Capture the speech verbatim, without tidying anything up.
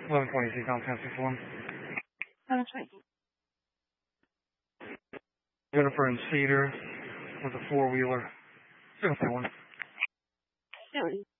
eleven twenty-six on ten six one. eleven twenty. Jennifer and Cedar with a four-wheeler. seven one. Seven.